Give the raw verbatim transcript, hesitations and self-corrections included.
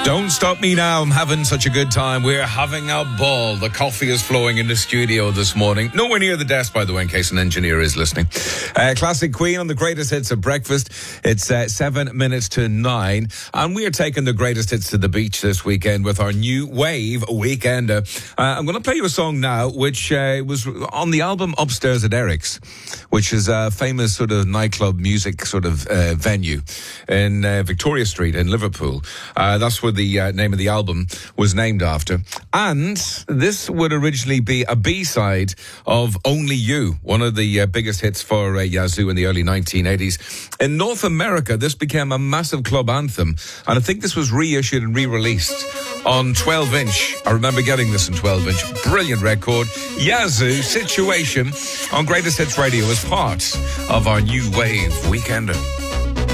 Don't stop me now. I'm having such a good time. We're having a ball. The coffee is flowing in the studio this morning. Nowhere near the desk, by the way, in case an engineer is listening. Uh, Classic Queen on the greatest hits of breakfast. It's uh, seven minutes to nine. And we are taking the greatest hits to the beach this weekend with our new Wave Weekender. Uh, I'm going to play you a song now, which uh, was on the album Upstairs at Eric's, which is a famous sort of nightclub music sort of uh, venue in uh, Victoria Street in Liverpool. Uh, that's where the uh, name of the album was named after. And this would originally be a B-side of Only You, one of the uh, biggest hits for uh, Yazoo in the early nineteen eighties. In North America, this became a massive club anthem, and I think this was reissued and re-released on twelve inch. I remember getting this in twelve inch. Brilliant record. Yazoo, Situation, on Greatest Hits Radio as part of our new Wave Weekender.